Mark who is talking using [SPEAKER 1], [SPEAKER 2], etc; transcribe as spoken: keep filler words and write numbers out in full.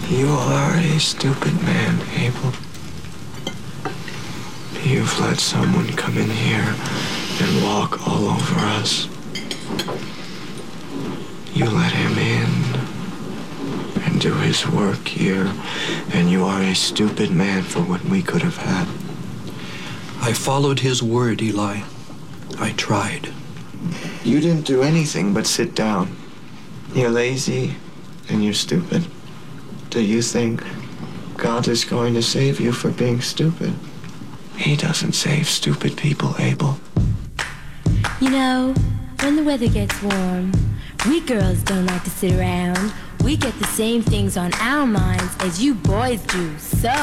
[SPEAKER 1] You are a stupid man, Abel. You've let someone come in here and walk all over us. You let him in and do his work here, and you are a stupid man for what we could have had.
[SPEAKER 2] I followed his word, Eli. I tried.
[SPEAKER 1] You didn't do anything but sit down. You're lazy and you're stupid. Do you think God is going to save you for being stupid? He doesn't save stupid people, Abel.
[SPEAKER 3] You know, when the weather gets warm, we girls don't like to sit around. We get the same things on our minds as you boys do, so